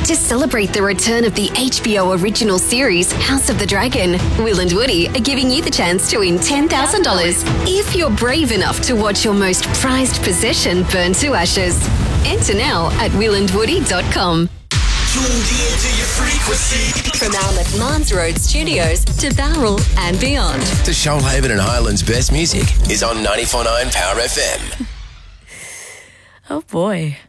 To celebrate the return of the HBO original series, House of the Dragon, Will and Woody are giving you the chance to win $10,000 if you're brave enough to watch your most prized possession burn to ashes. Enter now at willandwoody.com. Tuned into your frequency. From our McMahon's Road studios to Bowral and beyond. The Shoalhaven and Highlands best music is on 94.9 Power FM. Oh boy.